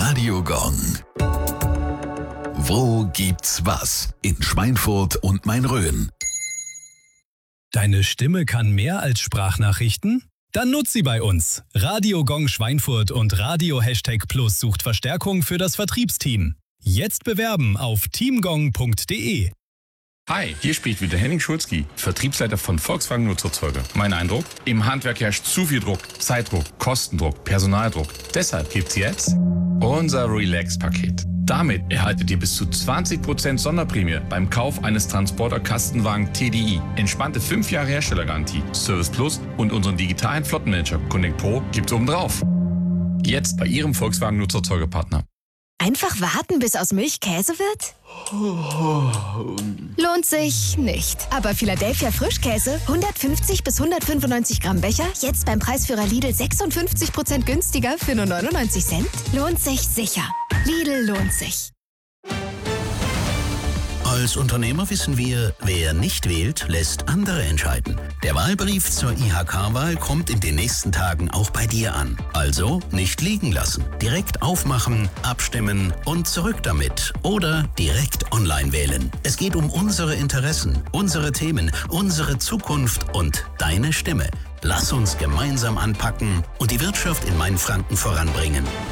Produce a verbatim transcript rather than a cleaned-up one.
Radio Gong. Wo gibt's was? In Schweinfurt und Main-Rhön. Deine Stimme kann mehr als Sprachnachrichten? Dann nutz sie bei uns. Radio Gong Schweinfurt und Radio Hashtag Plus sucht Verstärkung für das Vertriebsteam. Jetzt bewerben auf teamgong punkt de. Hi, hier spricht wieder Henning Schulzki, Vertriebsleiter von Volkswagen Nutzerzeuger. Mein Eindruck? Im Handwerk herrscht zu viel Druck, Zeitdruck, Kostendruck, Personaldruck. Deshalb gibt's jetzt unser Relax-Paket. Damit erhaltet ihr bis zu zwanzig Prozent Sonderprämie beim Kauf eines Transporter-Kastenwagen T D I. Entspannte fünf Jahre Herstellergarantie, Service Plus und unseren digitalen Flottenmanager Connect Pro gibt's obendrauf. Jetzt bei Ihrem Volkswagen Nutzerzeugerpartner. Einfach warten, bis aus Milch Käse wird? Lohnt sich nicht. Aber Philadelphia Frischkäse, hundertfünfzig bis hundertfünfundneunzig Gramm Becher, jetzt beim Preisführer Lidl sechsundfünfzig Prozent günstiger für nur neunundneunzig Cent? Lohnt sich sicher. Lidl lohnt sich. Als Unternehmer wissen wir, wer nicht wählt, lässt andere entscheiden. Der Wahlbrief zur I H K-Wahl kommt in den nächsten Tagen auch bei dir an. Also nicht liegen lassen. Direkt aufmachen, abstimmen und zurück damit. Oder direkt online wählen. Es geht um unsere Interessen, unsere Themen, unsere Zukunft und deine Stimme. Lass uns gemeinsam anpacken und die Wirtschaft in Mainfranken voranbringen.